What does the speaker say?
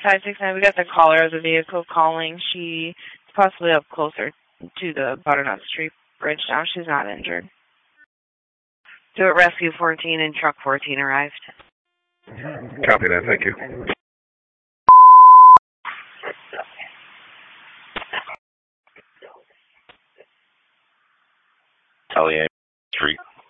569, we got the caller of the vehicle calling. She's possibly up closer to the Butternut Street Bridge now. She's not injured. Do it, Rescue 14 and Truck 14 arrived. Copy that, thank you. Elliot Street.